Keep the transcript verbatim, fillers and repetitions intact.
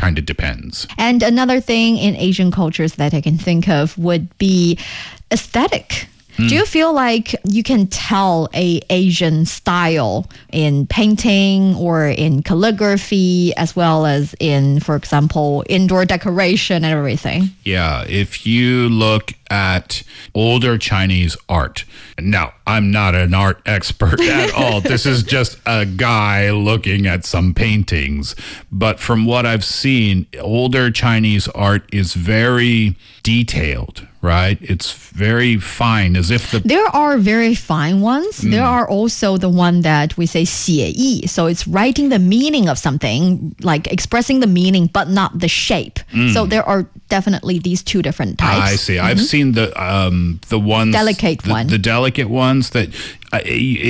kind of depends. And another thing in Asian cultures that I can think of would be aesthetic. Do you feel like you can tell a Asian style in painting or in calligraphy, as well as in, for example, indoor decoration and everything? Yeah, if you look at older Chinese art. Now, I'm not an art expert at all. This is just a guy looking at some paintings. But from what I've seen, older Chinese art is very detailed, right? It's very fine, as if the... There are very fine ones. Mm. There are also the one that we say 写意. So it's writing the meaning of something, like expressing the meaning, but not the shape. Mm. So there are definitely these two different types. I see. Mm-hmm. I've seen the um, the ones... Delicate the, one. The delicate ones that... Uh,